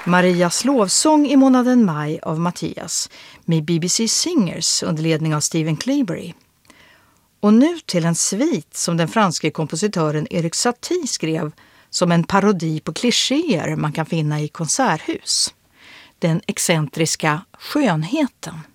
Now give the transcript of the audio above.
Marias lovsång i månaden maj av Mattias med BBC Singers under ledning av Stephen Cleabury. Och nu till en svit som den franske kompositören Erik Satie skrev som en parodi på klichéer man kan finna i konserthus. Den excentriska skönheten.